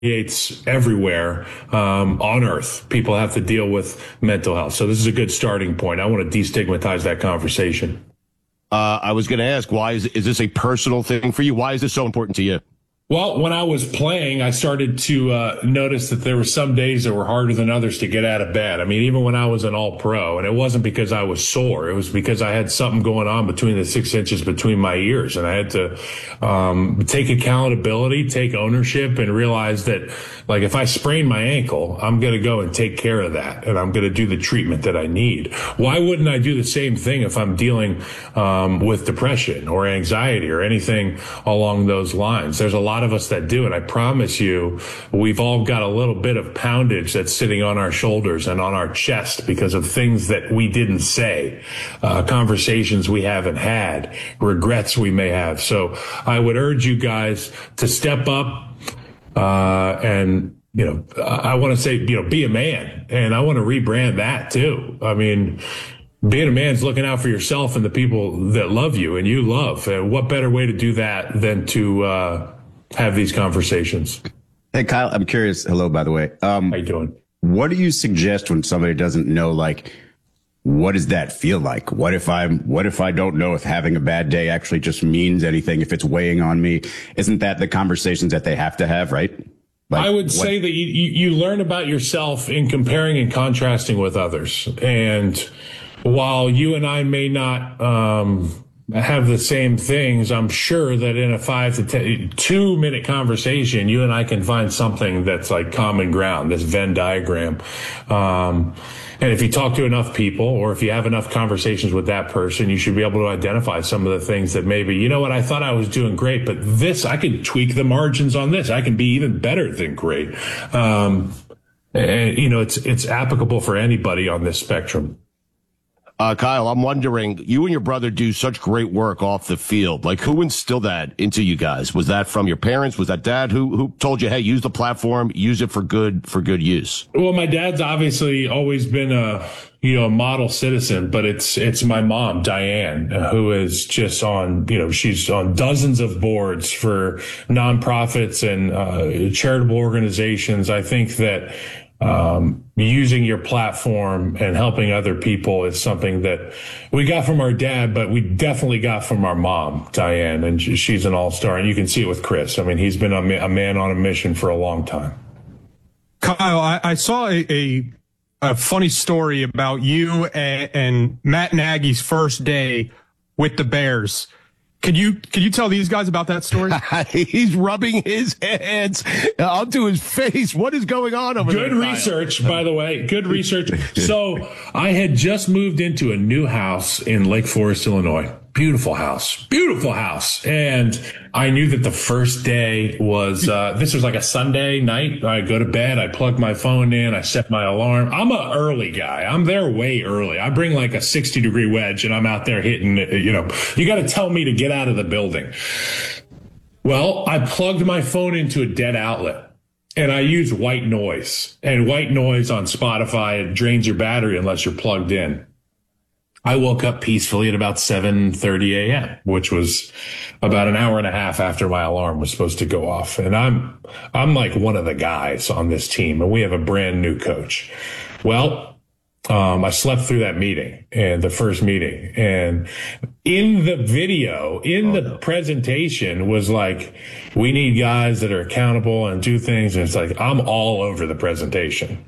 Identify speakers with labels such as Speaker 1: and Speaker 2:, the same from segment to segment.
Speaker 1: permeates everywhere on earth. People have to deal with mental health. So this is a good starting point. I want to destigmatize that conversation.
Speaker 2: I was going to ask, why is this a personal thing for you? Why is this so important to you?
Speaker 1: Well, when I was playing, I started to notice that there were some days that were harder than others to get out of bed. I mean, even when I was an all-pro, and it wasn't because I was sore. It was because I had something going on between the 6 inches between my ears. And I had to take accountability, take ownership, and realize that, like, if I sprain my ankle, I'm going to go and take care of that, and I'm going to do the treatment that I need. Why wouldn't I do the same thing if I'm dealing with depression or anxiety or anything along those lines? There's a lot of us that do it. I promise you, we've all got a little bit of poundage that's sitting on our shoulders and on our chest because of things that we didn't say, conversations we haven't had, regrets we may have. So I would urge you guys to step up and, I want to say, be a man. And I want to rebrand that too. I mean, being a man's looking out for yourself and the people that love you and you love. And what better way to do that than to have these conversations?
Speaker 3: Hey, Kyle, I'm curious. Hello, by the way.
Speaker 1: How you doing?
Speaker 3: What do you suggest when somebody doesn't know, like, what does that feel like? What if I don't know if having a bad day actually just means anything, if it's weighing on me? Isn't that the conversations that they have to have, right?
Speaker 1: I would say that you learn about yourself in comparing and contrasting with others. And while you and I may not have the same things, I'm sure that in a 5 to 2 minute conversation, you and I can find something that's like common ground, this Venn diagram. And if you talk to enough people, or if you have enough conversations with that person, you should be able to identify some of the things that maybe, you know what, I thought I was doing great, but this, I could tweak the margins on this. I can be even better than great. And it's applicable for anybody on this spectrum.
Speaker 2: Kyle, I'm wondering, you and your brother do such great work off the field. Like, who instilled that into you guys? Was that from your parents? Was that dad? Who told you, hey, use the platform, use it for good use?
Speaker 1: Well, my dad's obviously always been a model citizen, but it's my mom, Diane, who is just on, she's on dozens of boards for nonprofits and charitable organizations. I think that using your platform and helping other people is something that we got from our dad, but we definitely got from our mom, Diane, and she's an all-star. And you can see it with Chris. I mean, he's been a man on a mission for a long time.
Speaker 4: Kyle, I saw a funny story about you and Matt Nagy's first day with the Bears. Could you tell these guys about that story?
Speaker 2: He's rubbing his hands onto his face. What is going on over there?
Speaker 1: Good research, by the way. Good research. So I had just moved into a new house in Lake Forest, Illinois. Beautiful house. And I knew that the first day was, this was like a Sunday night. I go to bed, I plug my phone in, I set my alarm. I'm an early guy. I'm there way early. I bring like a 60-degree wedge and I'm out there hitting, you got to tell me to get out of the building. Well, I plugged my phone into a dead outlet. And I use white noise. And white noise on Spotify, it drains your battery unless you're plugged in. I woke up peacefully at about 7:30 a.m., which was about an hour and a half after my alarm was supposed to go off. And I'm like one of the guys on this team, and we have a brand new coach. Well, I slept through that meeting, and the first meeting, and in the video, the presentation was like, we need guys that are accountable and do things. And it's like, I'm all over the presentation.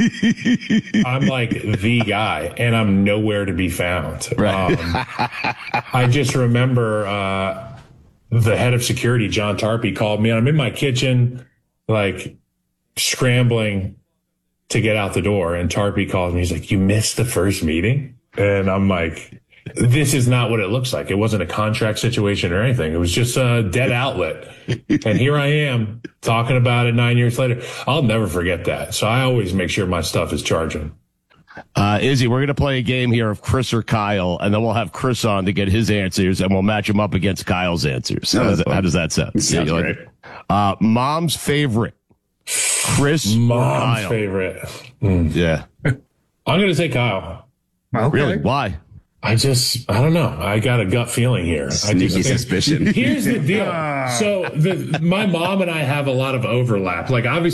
Speaker 1: I'm like the guy, and I'm nowhere to be found. Right. I just remember, the head of security, John Tarpey, called me, and I'm in my kitchen, like scrambling to get out the door. And Tarpey calls me. He's like, you missed the first meeting? And I'm like, this is not what it looks like. It wasn't a contract situation or anything. It was just a dead outlet. And here I am talking about it 9 years later. I'll never forget that. So I always make sure my stuff is charging.
Speaker 2: Izzy, we're going to play a game here of Chris or Kyle, and then we'll have Chris on to get his answers, and we'll match him up against Kyle's answers. How does that sound?
Speaker 3: Sounds great.
Speaker 2: Mom's favorite. Chris
Speaker 1: Mom's favorite.
Speaker 2: Yeah.
Speaker 1: I'm going to say Kyle.
Speaker 4: Okay.
Speaker 2: Really? Why?
Speaker 1: I don't know. I got a gut feeling here.
Speaker 3: Sneaky suspicion.
Speaker 1: Here's the deal. So my mom and I have a lot of overlap. Like obviously